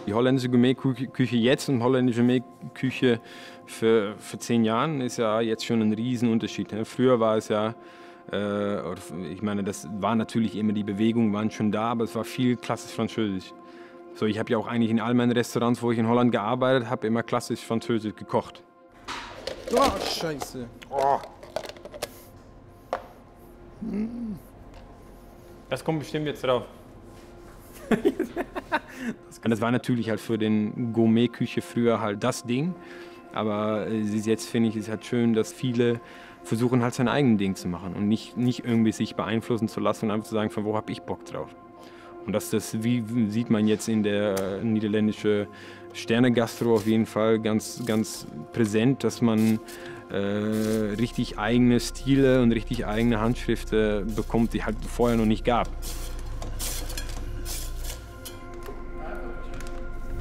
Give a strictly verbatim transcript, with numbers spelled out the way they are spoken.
Die holländische Gourmetküche jetzt und holländische Gourmetküche für, für zehn Jahren ist ja jetzt schon ein Riesenunterschied. Früher war es ja, äh, ich meine, das war natürlich immer, die Bewegungen waren schon da, aber es war viel klassisch französisch. So, ich habe ja auch eigentlich in all meinen Restaurants, wo ich in Holland gearbeitet habe, immer klassisch französisch gekocht. Oh, Scheiße. Oh. Das kommt bestimmt jetzt drauf. Das war natürlich halt für den Gourmet-Küche früher halt das Ding. Aber jetzt finde ich es halt schön, dass viele versuchen halt sein eigenes Ding zu machen und nicht, nicht irgendwie sich beeinflussen zu lassen und einfach zu sagen, von wo habe ich Bock drauf. Und das, das wie, sieht man jetzt in der niederländischen Sterne-Gastro auf jeden Fall ganz, ganz präsent, dass man äh, richtig eigene Stile und richtig eigene Handschriften bekommt, die halt vorher noch nicht gab.